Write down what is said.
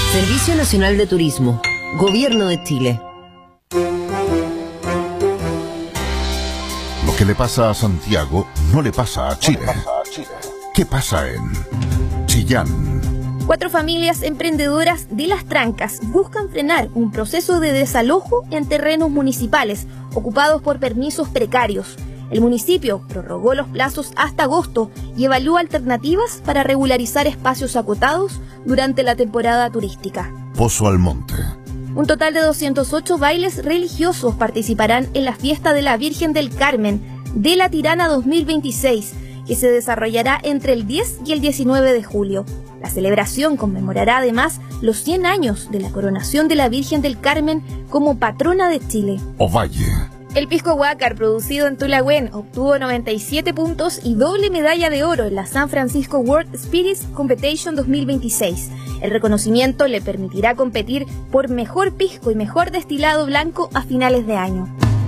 Servicio Nacional de Turismo, Gobierno de Chile. Lo que le pasa a Santiago no le pasa a Chile. ¿Qué pasa en Chillán? 4 familias emprendedoras de Las Trancas buscan frenar un proceso de desalojo en terrenos municipales ocupados por permisos precarios. El municipio prorrogó los plazos hasta agosto y evalúa alternativas para regularizar espacios acotados durante la temporada turística. Pozo Almonte. Un total de 208 bailes religiosos participarán en la fiesta de la Virgen del Carmen de la Tirana 2026, que se desarrollará entre el 10 y el 19 de julio. La celebración conmemorará además los 100 años de la coronación de la Virgen del Carmen como patrona de Chile. Ovalle. El pisco huácar, producido en Tulagüen, obtuvo 97 puntos y doble medalla de oro en la San Francisco World Spirits Competition 2026. El reconocimiento le permitirá competir por mejor pisco y mejor destilado blanco a finales de año.